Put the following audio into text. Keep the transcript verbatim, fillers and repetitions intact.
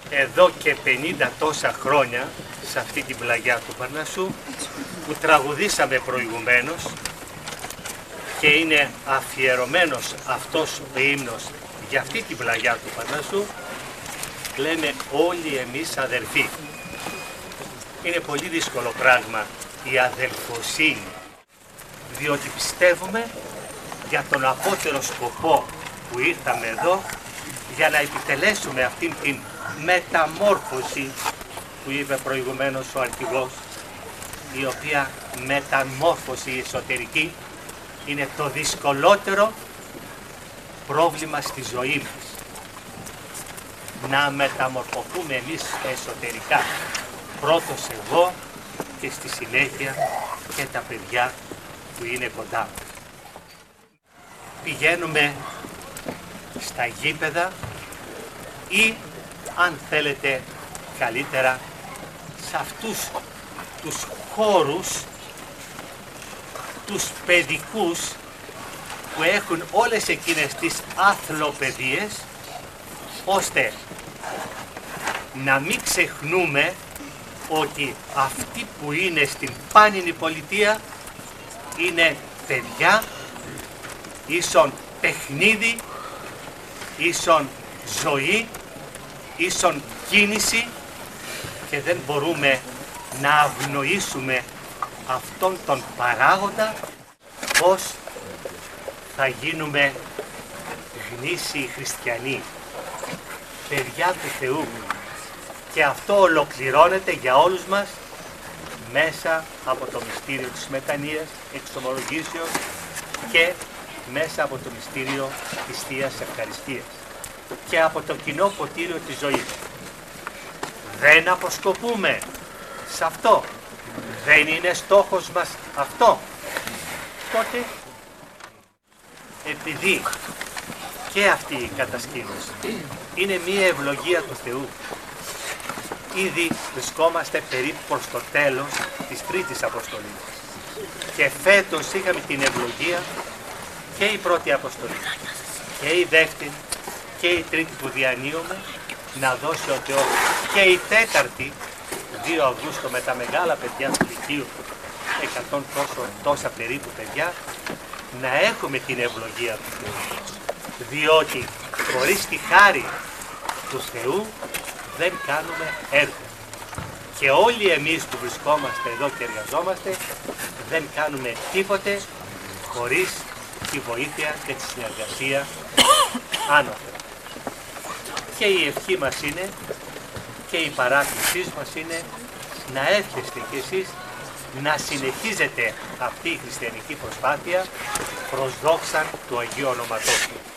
εδώ και πενήντα τόσα χρόνια σε αυτή την πλαγιά του Παρνασσού που τραγουδήσαμε προηγουμένως και είναι αφιερωμένος αυτός ο ύμνος για αυτή την πλαγιά του Παρνασσού, λέμε όλοι εμείς αδελφοί. Είναι πολύ δύσκολο πράγμα η αδελφοσύνη, διότι πιστεύουμε για τον απότερο σκοπό που ήρθαμε εδώ, για να επιτελέσουμε αυτήν την μεταμόρφωση που είπε προηγουμένως ο αρχηγός, η οποία μεταμόρφωση εσωτερική είναι το δυσκολότερο πρόβλημα στη ζωή μας. Να μεταμορφωθούμε εμείς εσωτερικά, πρώτος εγώ και στη συνέχεια και τα παιδιά που είναι κοντά μας. Πηγαίνουμε στα γήπεδα ή, αν θέλετε καλύτερα, σε αυτούς τους χώρους, τους παιδικούς, που έχουν όλες εκείνες τις αθλοπαιδείες, ώστε να μην ξεχνούμε ότι αυτοί που είναι στην πάνινη πολιτεία είναι παιδιά, ίσον παιχνίδι, ίσον ζωή, ίσον κίνηση, και δεν μπορούμε να αγνοήσουμε αυτόν τον παράγοντα, πως θα γίνουμε γνήσιοι χριστιανοί, παιδιά του Θεού. Και αυτό ολοκληρώνεται για όλους μας μέσα από το μυστήριο της μετανοίας, εξομολογήσεως, και μέσα από το μυστήριο της Θείας Ευχαριστίας και από το κοινό ποτήριο της ζωής. Δεν αποσκοπούμε σε αυτό. Δεν είναι στόχος μας αυτό. Τότε, επειδή και αυτή η κατασκήνωση είναι μία ευλογία του Θεού, ήδη βρισκόμαστε περίπου προς το τέλος της τρίτης αποστολής. Και φέτος είχαμε την ευλογία και η πρώτη αποστολή και η δεύτερη και η τρίτη που διανύουμε να δώσει ο Θεός, και η τέταρτη, δύο Αυγούστου, με τα μεγάλα παιδιά του Λυκείου, εκατό τόσο, τόσα περίπου παιδιά, να έχουμε την ευλογία του Θεού. Διότι χωρίς τη χάρη του Θεού δεν κάνουμε έργο. Και όλοι εμείς που βρισκόμαστε εδώ και εργαζόμαστε δεν κάνουμε τίποτε χωρίς τη βοήθεια και τη συνεργασία άνωθεν. Και η ευχή μας είναι και η παράκλησή μας είναι να έρχεστε κι εσείς να συνεχίζετε αυτή η χριστιανική προσπάθεια προς δόξαν του Αγίου Ονόματός του.